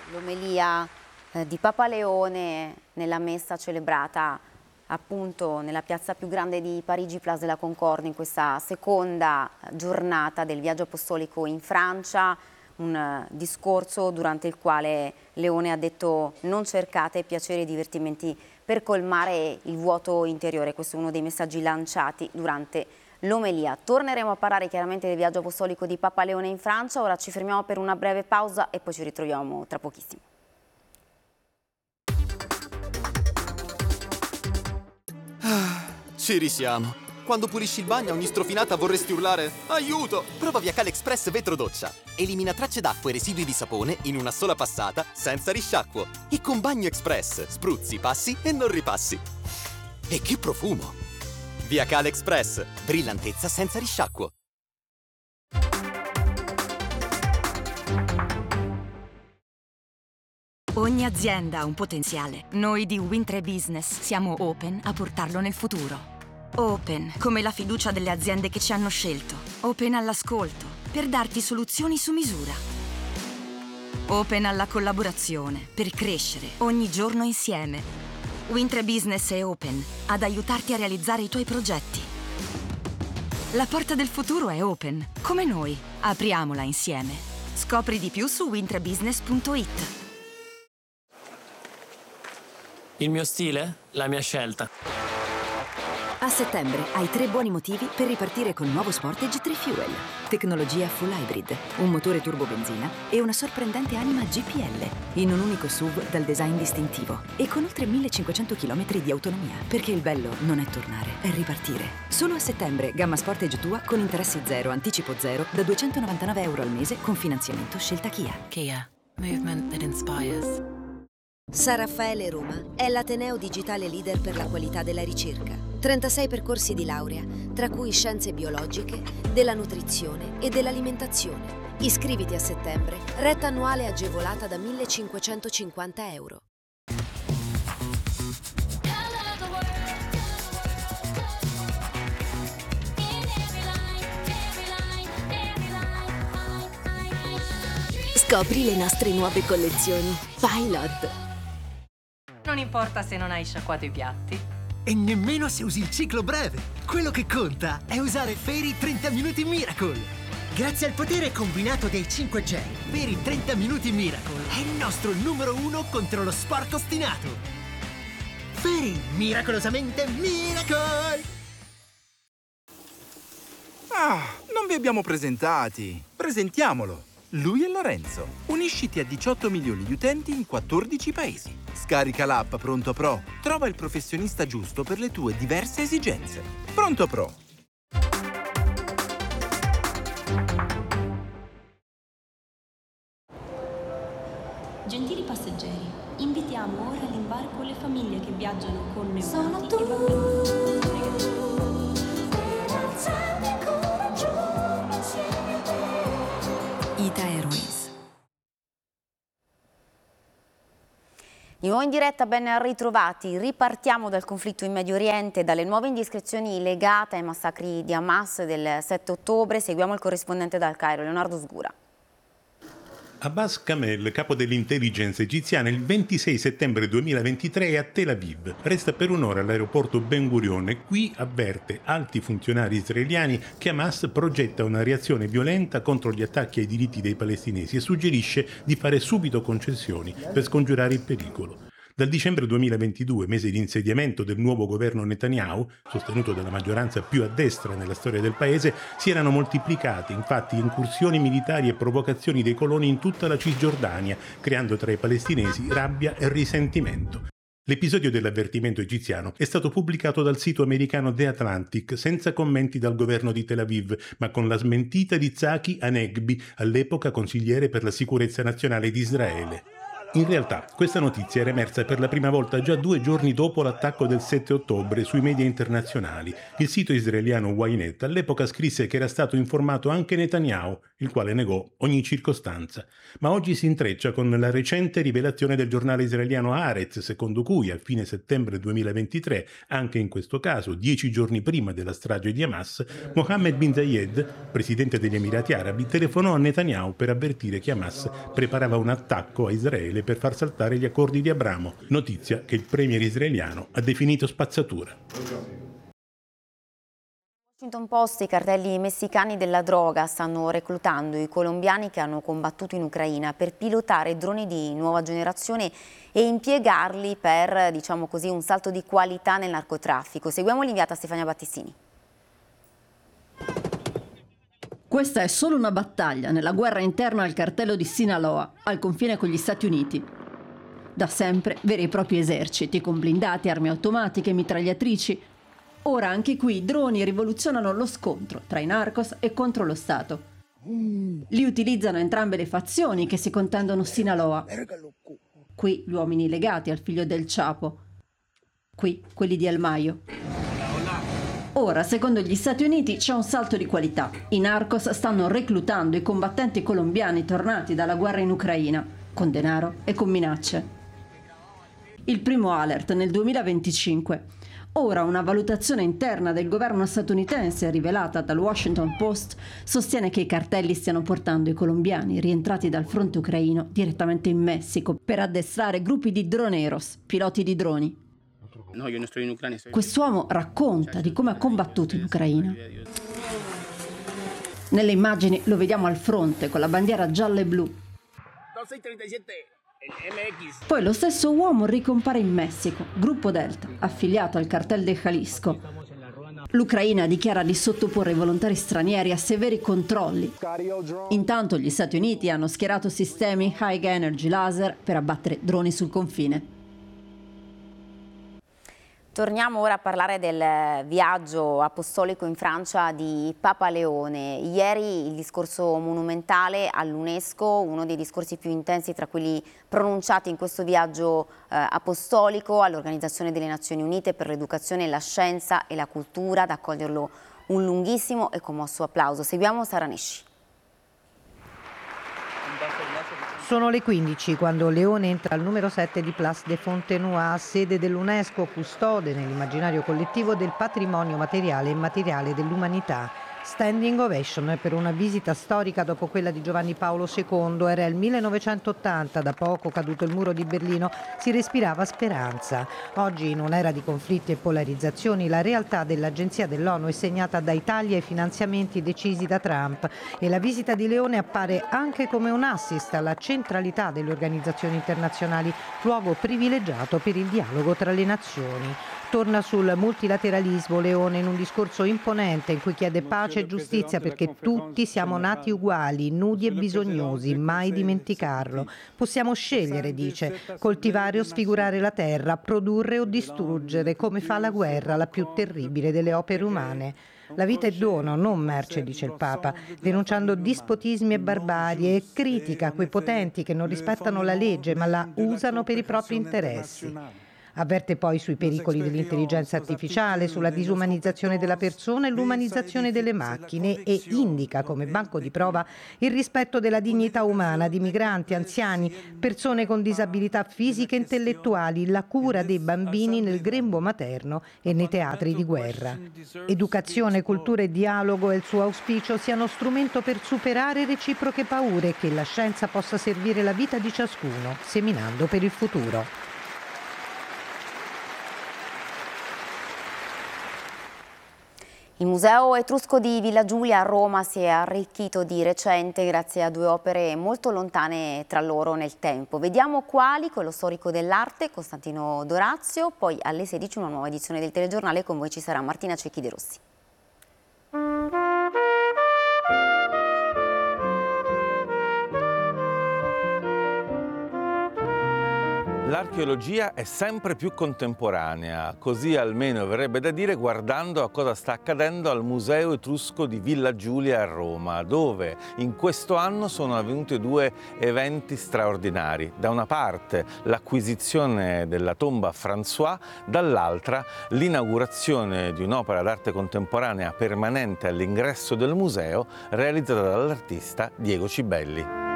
l'omelia di Papa Leone nella messa celebrata appunto nella piazza più grande di Parigi, Place de la Concorde, in questa seconda giornata del viaggio apostolico in Francia, un discorso durante il quale Leone ha detto: non cercate piaceri e divertimenti per colmare il vuoto interiore. Questo è uno dei messaggi lanciati durante l'omelia. Torneremo a parlare chiaramente del viaggio apostolico di Papa Leone in Francia. Ora ci fermiamo per una breve pausa e poi ci ritroviamo tra pochissimo. Ci risiamo. Quando pulisci il bagno a ogni strofinata vorresti urlare aiuto! Prova Viacale Express Vetro Doccia. Elimina tracce d'acqua e residui di sapone in una sola passata senza risciacquo. E con Bagno Express spruzzi, passi e non ripassi. E che profumo! Viacale Express. Brillantezza senza risciacquo. Ogni azienda ha un potenziale. Noi di Win3 Business siamo open a portarlo nel futuro. Open come la fiducia delle aziende che ci hanno scelto. Open all'ascolto per darti soluzioni su misura. Open alla collaborazione per crescere ogni giorno insieme. Win3 Business è open ad aiutarti a realizzare i tuoi progetti. La porta del futuro è open, come noi. Apriamola insieme. Scopri di più su win3business.it. Il mio stile? La mia scelta. A settembre hai 3 buoni motivi per ripartire col nuovo Sportage 3 Fuel. Tecnologia full hybrid, un motore turbo benzina e una sorprendente anima GPL. In un unico SUV dal design distintivo e con oltre 1500 km di autonomia. Perché il bello non è tornare, è ripartire. Solo a settembre, gamma Sportage tua con interessi zero, anticipo zero, da €299 al mese con finanziamento scelta Kia. Kia. Movement that inspires. San Raffaele Roma è l'Ateneo digitale leader per la qualità della ricerca. 36 percorsi di laurea, tra cui scienze biologiche, della nutrizione e dell'alimentazione. Iscriviti a settembre, retta annuale agevolata da €1.550. Scopri le nostre nuove collezioni. Pilot. Non importa se non hai sciacquato i piatti. E nemmeno se usi il ciclo breve. Quello che conta è usare Fairy 30 Minuti Miracle. Grazie al potere combinato dei 5 gel, Fairy 30 Minuti Miracle è il nostro numero 1 contro lo sporco ostinato. Fairy, miracolosamente Miracle! Non vi abbiamo presentati. Presentiamolo. Lui è Lorenzo. Unisciti a 18 milioni di utenti in 14 paesi. Scarica l'app Pronto Pro. Trova il professionista giusto per le tue diverse esigenze. Pronto Pro. Gentili passeggeri, invitiamo ora all'imbarco le famiglie che viaggiano con neonati e bambini. Ita Airways. Di nuovo in diretta, ben ritrovati. Ripartiamo dal conflitto in Medio Oriente, dalle nuove indiscrezioni legate ai massacri di Hamas del 7 ottobre. Seguiamo il corrispondente dal Cairo, Leonardo Sgura. Abbas Kamel, capo dell'intelligence egiziana, il 26 settembre 2023 è a Tel Aviv. Resta per un'ora all'aeroporto Ben Gurion e qui avverte alti funzionari israeliani che Hamas progetta una reazione violenta contro gli attacchi ai diritti dei palestinesi e suggerisce di fare subito concessioni per scongiurare il pericolo. Dal dicembre 2022, mese di insediamento del nuovo governo Netanyahu, sostenuto dalla maggioranza più a destra nella storia del paese, si erano moltiplicate infatti incursioni militari e provocazioni dei coloni in tutta la Cisgiordania, creando tra i palestinesi rabbia e risentimento. L'episodio dell'avvertimento egiziano è stato pubblicato dal sito americano The Atlantic senza commenti dal governo di Tel Aviv, ma con la smentita di Zaki Hanegbi, all'epoca consigliere per la sicurezza nazionale di Israele. In realtà, questa notizia era emersa per la prima volta già 2 giorni dopo l'attacco del 7 ottobre sui media internazionali. Il sito israeliano Ynet all'epoca scrisse che era stato informato anche Netanyahu, il quale negò ogni circostanza. Ma oggi si intreccia con la recente rivelazione del giornale israeliano Haaretz, secondo cui a fine settembre 2023, anche in questo caso 10 giorni prima della strage di Hamas, Mohammed bin Zayed, presidente degli Emirati Arabi, telefonò a Netanyahu per avvertire che Hamas preparava un attacco a Israele per far saltare gli accordi di Abramo, notizia che il premier israeliano ha definito spazzatura. Washington Post: i cartelli messicani della droga stanno reclutando i colombiani che hanno combattuto in Ucraina per pilotare droni di nuova generazione e impiegarli per, diciamo così, un salto di qualità nel narcotraffico. Seguiamo l'inviata Stefania Battistini. Questa è solo una battaglia nella guerra interna al cartello di Sinaloa, al confine con gli Stati Uniti. Da sempre veri e propri eserciti, con blindati, armi automatiche, mitragliatrici. Ora anche qui i droni rivoluzionano lo scontro tra i narcos e contro lo Stato. Li utilizzano entrambe le fazioni che si contendono Sinaloa. Qui gli uomini legati al figlio del Chapo. Qui quelli di El Mayo. Ora, secondo gli Stati Uniti, c'è un salto di qualità. I narcos stanno reclutando i combattenti colombiani tornati dalla guerra in Ucraina, con denaro e con minacce. Il primo alert nel 2025. Ora una valutazione interna del governo statunitense, rivelata dal Washington Post, sostiene che i cartelli stiano portando i colombiani rientrati dal fronte ucraino direttamente in Messico per addestrare gruppi di droneros, piloti di droni. No, io non sto in Ucraina. Quest'uomo racconta di come ha combattuto in Ucraina. Nelle immagini lo vediamo al fronte con la bandiera gialla e blu. 2637, il MX. Poi lo stesso uomo ricompare in Messico, gruppo Delta, affiliato al cartel de Jalisco. L'Ucraina dichiara di sottoporre i volontari stranieri a severi controlli. Intanto gli Stati Uniti hanno schierato sistemi high energy laser per abbattere droni sul confine. Torniamo ora a parlare del viaggio apostolico in Francia di Papa Leone. Ieri il discorso monumentale all'UNESCO, uno dei discorsi più intensi tra quelli pronunciati in questo viaggio apostolico all'Organizzazione delle Nazioni Unite per l'Educazione, la Scienza e la Cultura, ad accoglierlo un lunghissimo e commosso applauso. Seguiamo Sara Nesci. Sono le 15 quando Leone entra al numero 7 di Place de Fontenoy, sede dell'UNESCO, custode nell'immaginario collettivo del patrimonio materiale e immateriale dell'umanità. Standing ovation per una visita storica dopo quella di Giovanni Paolo II. Era il 1980, da poco caduto il muro di Berlino, si respirava speranza. Oggi, in un'era di conflitti e polarizzazioni, la realtà dell'Agenzia dell'ONU è segnata dai tagli ai finanziamenti decisi da Trump e la visita di Leone appare anche come un assist alla centralità delle organizzazioni internazionali, luogo privilegiato per il dialogo tra le nazioni. Torna sul multilateralismo Leone in un discorso imponente in cui chiede pace e giustizia perché tutti siamo nati uguali, nudi e bisognosi, mai dimenticarlo. Possiamo scegliere, dice, coltivare o sfigurare la terra, produrre o distruggere, come fa la guerra, la più terribile delle opere umane. La vita è dono, non merce, dice il Papa, denunciando dispotismi e barbarie e critica quei potenti che non rispettano la legge ma la usano per i propri interessi. Avverte poi sui pericoli dell'intelligenza artificiale, sulla disumanizzazione della persona e l'umanizzazione delle macchine e indica come banco di prova il rispetto della dignità umana di migranti, anziani, persone con disabilità fisiche e intellettuali, la cura dei bambini nel grembo materno e nei teatri di guerra. Educazione, cultura e dialogo è il suo auspicio siano strumento per superare reciproche paure e che la scienza possa servire la vita di ciascuno, seminando per il futuro. Il Museo Etrusco di Villa Giulia a Roma si è arricchito di recente grazie a 2 opere molto lontane tra loro nel tempo. Vediamo quali, con lo storico dell'arte Costantino Dorazio, poi alle 16 una nuova edizione del telegiornale, con voi ci sarà Martina Cecchi De Rossi. L'archeologia è sempre più contemporanea, così almeno verrebbe da dire guardando a cosa sta accadendo al Museo Etrusco di Villa Giulia a Roma, dove in questo anno sono avvenuti due eventi straordinari. Da una parte l'acquisizione della tomba François, dall'altra l'inaugurazione di un'opera d'arte contemporanea permanente all'ingresso del museo realizzata dall'artista Diego Cibelli.